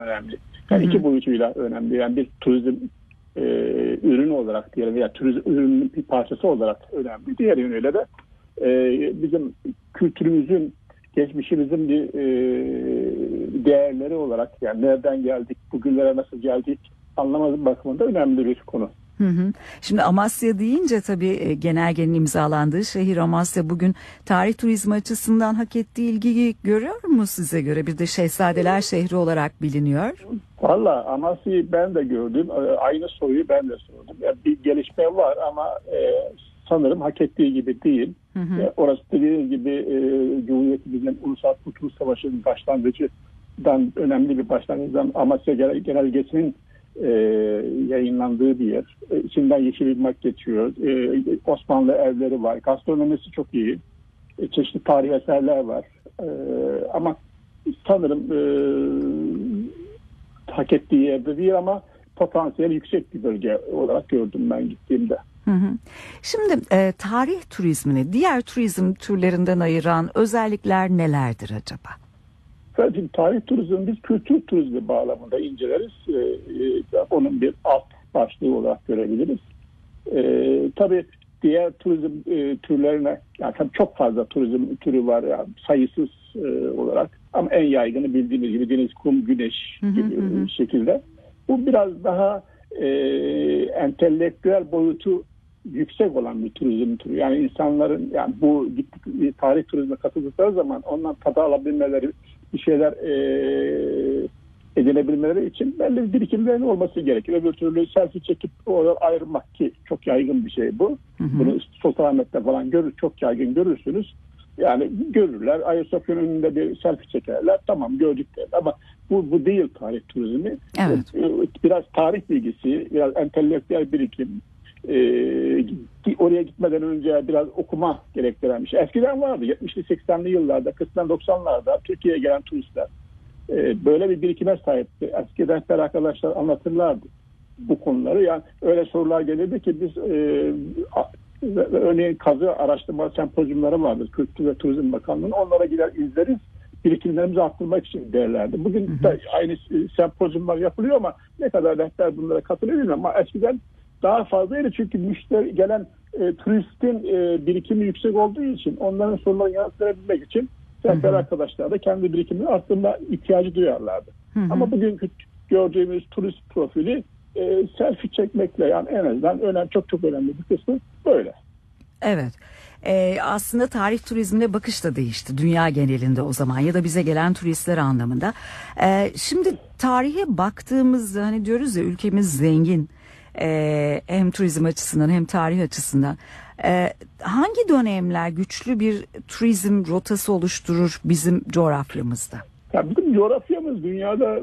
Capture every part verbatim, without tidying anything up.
önemli. Yani hı hı. iki boyutuyla önemli. Yani bir turizm e, ürünü olarak diyelim veya turizm ürünün bir parçası olarak önemli. Diğer yönüyle de e, bizim kültürümüzün, geçmişimizin bir e, değerleri olarak, yani nereden geldik, bugünlere nasıl geldik anlaması bakımında önemli bir konu. Hı hı. Şimdi Amasya deyince tabii genelgenin imzalandığı şehir Amasya bugün tarih turizmi açısından hak ettiği ilgiyi görüyor mu size göre? Bir de Şehzadeler şehri olarak biliniyor. Valla Amasya'yı ben de gördüm. Aynı soruyu ben de sordum. Yani bir gelişme var ama e, sanırım hak ettiği gibi değil. Hı hı. E, orası dediğiniz gibi e, Cumhuriyetimizin Ulusal Kurtuluş Savaşı'nın başlangıcından, önemli bir başlangıçtan Amasya Genelgesi'nin e, yayınlandığı bir yer. E, içinden Yeşilırmak geçiyor. E, Osmanlı evleri var. Gastronomisi çok iyi. E, çeşitli tarihi eserler var. E, ama sanırım e, hak ettiği yerde değil ama potansiyel yüksek bir bölge olarak gördüm ben gittiğimde. Hı hı. Şimdi e, tarih turizmini diğer turizm türlerinden ayıran özellikler nelerdir acaba? Zaten tarih turizmi biz kültür turizmi bağlamında inceleriz. E, e, onun bir alt başlığı olarak görebiliriz. E, tabii diğer turizm e, türlerine, yani tabii çok fazla turizm türü var, yani sayısız e, olarak, ama en yaygını bildiğimiz gibi deniz, kum, güneş gibi hı hı. şekilde. Bu biraz daha e, entelektüel boyutu yüksek olan bir turizm türü. Yani insanların, yani bu gittik, tarih turizme katıldıkları zaman ondan tadı alabilmeleri, bir şeyler e, edinebilmeleri için belli bir birikimlerin olması gerekir. Öbür türlü selfie çekip oradan ayrılmak, ki çok yaygın bir şey bu. Hı hı. Bunu Sultanahmet'te falan görür, çok yaygın görürsünüz. Yani görürler, Ayasofya'nın önünde bir selfie çekerler. Tamam, gördük der. Ama bu, bu değil tarih turizmi. Evet. Biraz tarih bilgisi, biraz entelektüel birikim, Ee, oraya gitmeden önce biraz okuma gerektiren bir şey. Eskiden vardı. yetmişli seksenli yıllarda, kısmen doksanlarda Türkiye'ye gelen turistler e, böyle bir birikime sahipti. Eski rehber arkadaşlar anlatırlardı bu konuları. Yani öyle sorular gelirdi ki biz e, örneğin kazı araştırma sempozyumları vardır Kültür ve Turizm Bakanlığı'nın. Onlara gider izleriz. Birikimlerimizi arttırmak için derlerdi. Bugün hı hı. de aynı sempozyumlar yapılıyor ama ne kadar rehber bunlara katılıyor bilmiyorum. Ama eskiden daha fazlaydı çünkü müşteri gelen e, turistin e, birikimi yüksek olduğu için onların sorularını yanıt verebilmek için rehber arkadaşlar da kendi birikimini arttırma ihtiyacı duyarlardı. Hı hı. Ama bugünkü gördüğümüz turist profili e, selfie çekmekle, yani en azından önemli, çok çok önemli bir kısmı böyle. Evet. Ee, aslında tarih turizmine bakış da değişti dünya genelinde o zaman, ya da bize gelen turistler anlamında. Ee, şimdi tarihe baktığımızda hani diyoruz ya, ülkemiz zengin. Ee, hem turizm açısından hem tarih açısından ee, hangi dönemler güçlü bir turizm rotası oluşturur bizim coğrafyamızda? Ya bizim coğrafyamız dünyada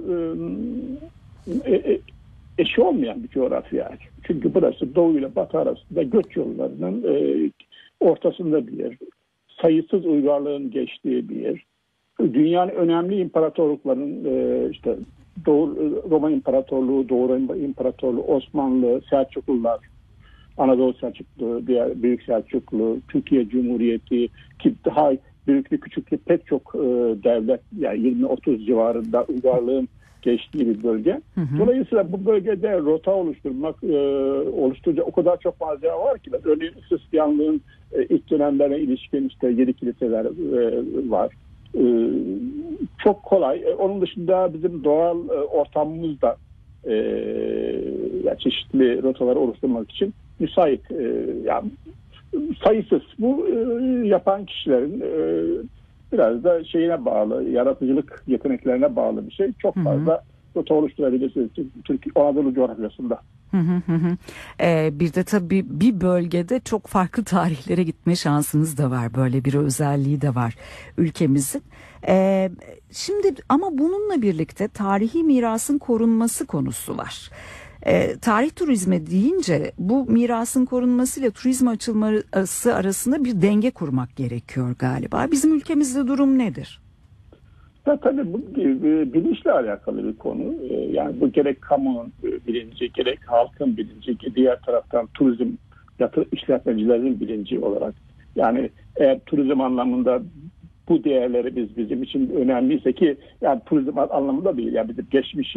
e, e, eşi olmayan bir coğrafya. Çünkü burası doğu ile batı arasında göç yollarının e, ortasında bir yer. Sayısız uygarlığın geçtiği bir yer. Dünyanın önemli imparatorluklarının e, işte Doğu Roma İmparatorluğu, Doğu Roma İmparatorluğu, Osmanlı, Selçuklular, Anadolu Selçuklu, diğer Büyük Selçuklu, Türkiye Cumhuriyeti, ki daha büyüklü küçüklü pek çok e, devlet, yani yirmi otuz civarında uygarlığın geçtiği bir bölge. Hı hı. Dolayısıyla bu bölgede rota oluşturmak, e, oluşturacak o kadar çok malzeme var ki. Örneğin Hristiyanlığın e, ilk dönemlerine ilişkin işte yedi kiliseler e, var. Ee, çok kolay. Ee, onun dışında bizim doğal e, ortamımız da e, yani çeşitli rotaları oluşturmak için müsait. E, yani sayısız. Bu e, yapan kişilerin e, biraz da şeyine bağlı, yaratıcılık yeteneklerine bağlı bir şey. Çok fazla hı hı. rota oluşturabilirsiniz Türkiye, Anadolu coğrafyasında. Hı hı hı. Ee, bir de tabii bir bölgede çok farklı tarihlere gitme şansınız da var. Böyle bir özelliği de var ülkemizin. Ee, şimdi ama bununla birlikte tarihi mirasın korunması konusu var. Ee, tarih turizmi deyince bu mirasın korunmasıyla turizm açılması arasında bir denge kurmak gerekiyor galiba. Bizim ülkemizde durum nedir? Ya tabii bu bilinçle alakalı bir konu. Yani bu gerek kamunun bilinci, gerek halkın bilinci, diğer taraftan turizm yatırım işletmecilerin bilinci olarak. Yani eğer turizm anlamında bu değerleri biz bizim için önemliyse ki yani turizm anlamında değil yani bizim geçmiş